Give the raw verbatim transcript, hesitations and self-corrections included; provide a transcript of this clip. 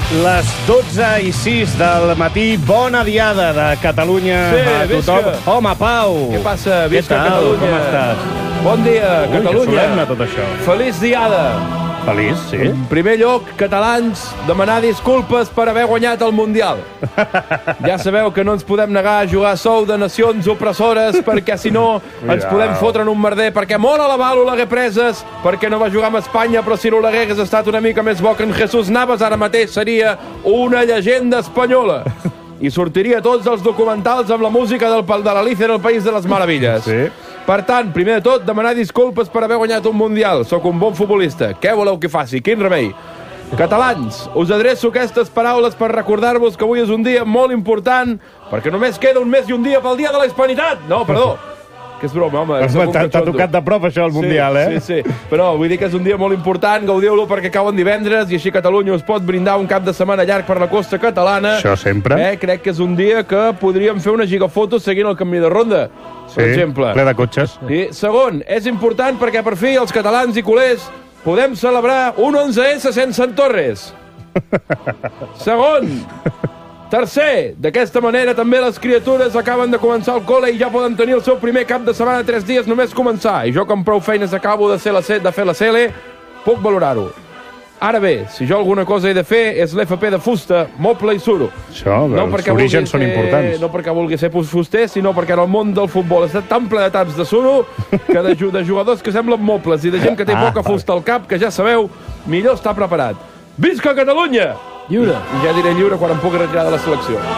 Les dotze i sis del matí, bona diada de Catalunya sí, a tothom. Visca. Home, Pau! Què passa? Visca Què tal? Catalunya! Com estàs? Bon dia, Ui, Catalunya! que solemne tot això. Feliç diada! Feliç, sí. En primer lloc, catalans, demanar disculpes per haver guanyat el Mundial. Ja sabeu que no ens podem negar a jugar a sou de nacions opressores perquè, si no, ens podem fotre en un merder, perquè molt a la val Oleguer Preses, perquè no va jugar amb Espanya, però si l'Oleguer hagués estat una mica més bo que en Jesús Navas, ara mateix seria una llegenda espanyola. I sortiria tots els documentals amb la música del, de l'Alicia en el País de les Meravilles. Sí. Per tant, primer de tot, demanar disculpes per haver guanyat un Mundial. Sóc un bon futbolista. Què voleu que faci? Quin remei? Catalans, us adreço aquestes paraules per recordar-vos que avui és un dia molt important, perquè només queda un mes i un dia pel dia de la hispanitat. No, perdó. Que és broma, home. T'ha tocat de prop això, el Mundial, sí, eh? Sí, sí. Però vull dir que és un dia molt important, gaudiu-lo perquè cauen divendres i així Catalunya us pot brindar un cap de setmana llarg per la costa catalana. Això sempre. Eh? Crec que és un dia que podríem fer una gigafoto seguint el camí de ronda, per sí, exemple. ple de cotxes. I segon, és important perquè per fi els catalans i culers podem celebrar un onze esse sense en Torres. Segon, tercer, d'aquesta manera també les criatures acaben de començar el col·le i ja poden tenir el seu primer cap de setmana tres dies només començar. I jo, que amb prou feines acabo de, ser la C, de fer la C L, puc valorar-ho. Ara bé, si jo alguna cosa he de fer és l'F P de fusta, moble i suro. Això, no els orígens són ser, importants. No perquè vulgui ser fuster, sinó perquè en el món del futbol està tan ple de taps de suro que de, de jugadors que semblen mobles i de gent que té Ah, poca fusta al cap, que ja sabeu, millor estar preparat. Visca Catalunya! Lliure. I ja diré lliure quan em pugui retirar de la selecció.